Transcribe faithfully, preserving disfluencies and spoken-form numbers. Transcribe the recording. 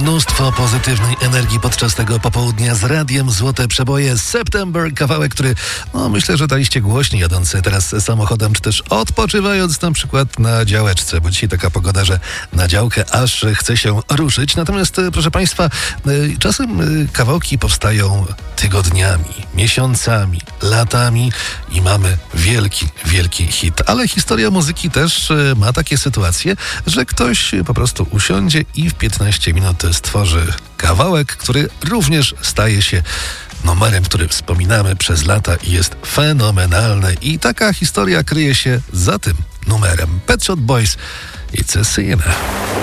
Mnóstwo pozytywnej energii podczas tego popołudnia z radiem Złote Przeboje. September, kawałek, który no, myślę, że daliście głośniej jadąc teraz samochodem, czy też odpoczywając na przykład na działeczce, bo dzisiaj taka pogoda, że na działkę aż chce się ruszyć. Natomiast, proszę Państwa, czasem kawałki powstają tygodniami, miesiącami, latami i mamy wielki, wielki hit. Ale historia muzyki też ma takie sytuacje, że ktoś po prostu usiądzie i w piętnaście minut stworzy kawałek, który również staje się numerem, który wspominamy przez lata i jest fenomenalny. I taka historia kryje się za tym numerem. Pet Shop Boys, It's a Sin.